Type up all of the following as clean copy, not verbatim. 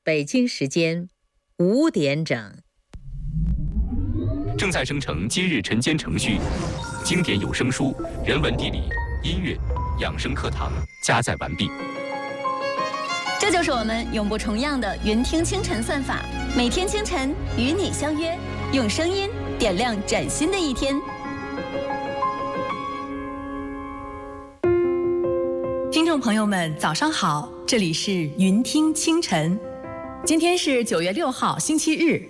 北京时间5点整。 正在生成今日晨间程序，经典有声书、人文地理、音乐、养生课堂加载完毕。 这就是我们永不重样的云听清晨算法，每天清晨与你相约，用声音点亮崭新的一天。 听众朋友们，早上好，这里是云听清晨，今天是9月6号，星期日。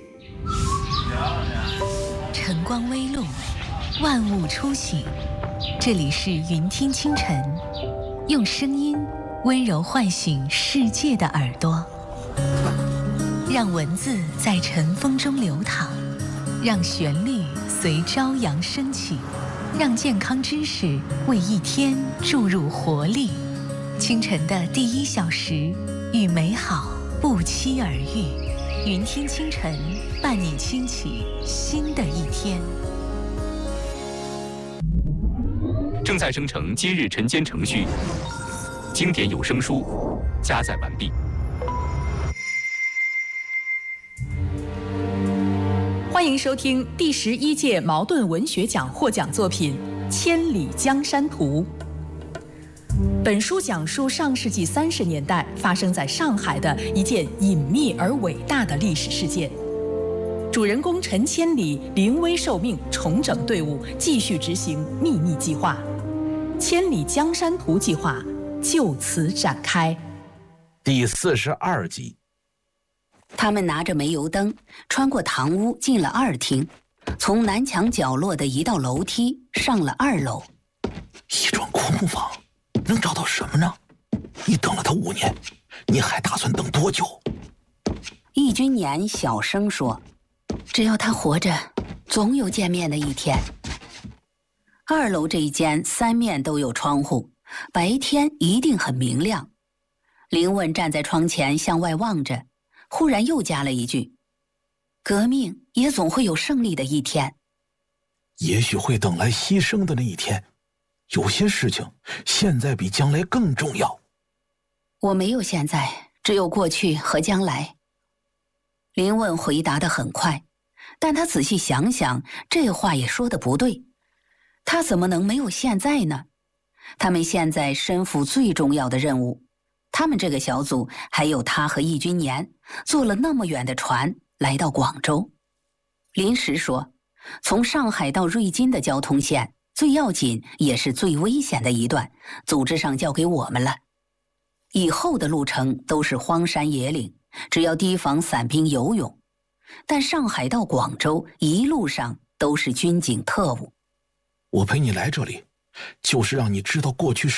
晨光微露，万物初醒，这里是云听清晨，用声音温柔唤醒世界的耳朵，让文字在晨风中流淌，让旋律随朝阳升起，让健康知识为一天注入活力。清晨的第1小时，与美好不期而遇。云听清晨，伴你轻启新的一天。 正在生成今日晨间程序，经典有声书加载完毕。 欢迎收听第11届茅盾文学奖获奖作品《千里江山图》。本书讲述上世纪30年代发生在上海的一件隐秘而伟大的历史事件。主人公陈千里临危受命，重整队伍，继续执行秘密计划。千里江山图计划就此展开。 第42集。 他们拿着煤油灯，穿过堂屋，进了2厅，从南墙角落的一道楼梯上了2楼。 一幢枯木坊能找到什么呢？你等了他5年，你还打算等多久？ 易君年小声说：“只要他活着，总有见面的一天。”2楼这一间3面都有窗户，白天一定很明亮。林问站在窗前向外望着，忽然又加了一句：“革命也总会有胜利的一天。” 也许会等来牺牲的那一天。有些事情现在比将来更重要。 我没有现在，只有过去和将来。林问回答得很快，但他仔细想想，这话也说得不对。他怎么能没有现在呢？他们现在身负最重要的任务。他们这个小组还有他和易君年，坐了那么远的船来到广州。临时说，从上海到瑞金的交通线最要紧也是最危险的一段，组织上交给我们了。以后的路程都是荒山野岭，只要提防散兵游勇。但上海到广州一路上都是军警特务。 我陪你来这里，就是让你知道过去